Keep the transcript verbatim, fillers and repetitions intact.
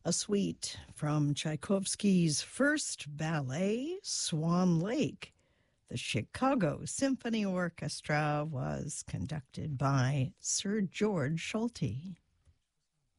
A suite from Tchaikovsky's first ballet, Swan Lake. The Chicago Symphony Orchestra was conducted by Sir George Solti.